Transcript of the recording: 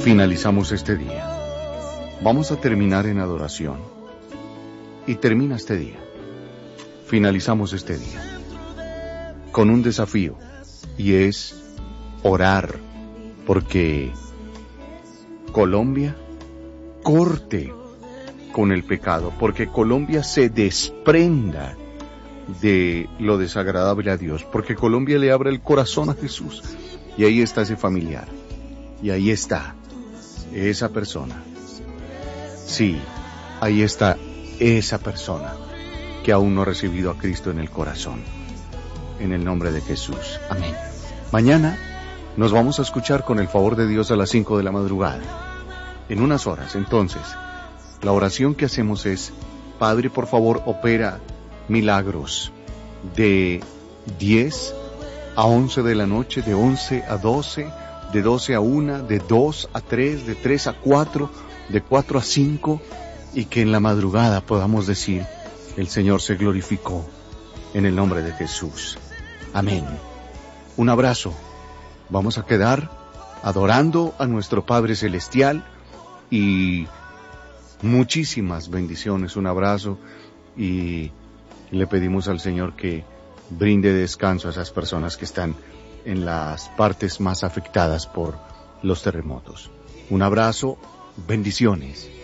finalizamos este día. Vamos a terminar en adoración. Y termina este día. Finalizamos este día con un desafío, y es orar porque Colombia corte con el pecado, porque Colombia se desprenda de lo desagradable a Dios, porque Colombia le abra el corazón a Jesús. Y ahí está ese familiar, y ahí está esa persona. Sí, ahí está esa persona que aún no ha recibido a Cristo en el corazón. En el nombre de Jesús. Amén. Mañana nos vamos a escuchar con el favor de Dios a las 5 de la madrugada. En unas horas, entonces, la oración que hacemos es: Padre, por favor, opera milagros de 10 a 11 de la noche, de 11 a 12, de 12 a 1, de 2 a 3, de 3 a 4, de 4 a 5, y que en la madrugada podamos decir: el Señor se glorificó, en el nombre de Jesús. Amén. Un abrazo. Vamos a quedar adorando a nuestro Padre Celestial y muchísimas bendiciones. Un abrazo, y le pedimos al Señor que brinde descanso a esas personas que están en las partes más afectadas por los terremotos. Un abrazo, bendiciones.